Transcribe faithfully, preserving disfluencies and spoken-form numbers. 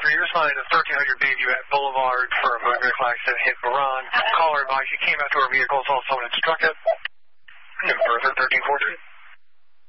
for your sign of thirteen hundred Bayview Boulevard for a motor vehicle accident hit and run. Caller advised you came out to our vehicle, saw someone instructed. No further, thirteen fourteen.